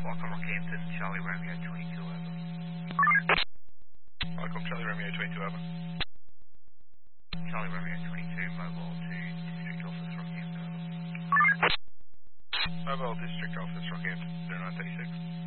Welcome Rockhampton, Charlie Romeo 22 over. Welcome Charlie Romeo 22 over. Charlie Romeo 22, mobile to District Office Rockhampton over. Mobile District Office Rockhampton 0936.